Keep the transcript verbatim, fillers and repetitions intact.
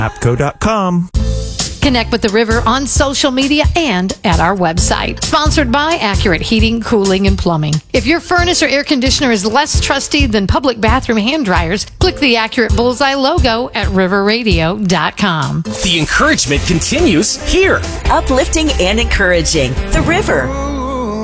apco dot com. Connect with The River on social media and at our website. Sponsored by Accurate Heating, Cooling, and Plumbing. If your furnace or air conditioner is less trusty than public bathroom hand dryers, click the Accurate Bullseye logo at river radio dot com. The encouragement continues here. Uplifting and encouraging. The River.